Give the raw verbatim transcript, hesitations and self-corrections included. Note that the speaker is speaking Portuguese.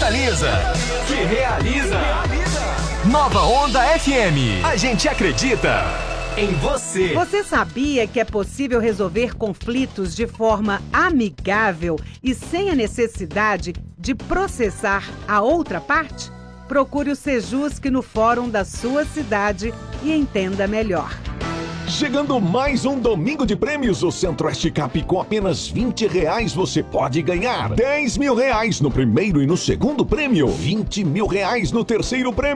revitaliza, que realiza. Nova Onda F M. A gente acredita em você. Você sabia que é possível resolver conflitos de forma amigável e sem a necessidade de processar a outra parte? Procure o Sejusc no fórum da sua cidade e entenda melhor. Chegando mais um domingo de prêmios, o Centro-Oeste Cap, com apenas vinte reais você pode ganhar dez mil reais no primeiro e no segundo prêmio, vinte mil reais no terceiro prêmio.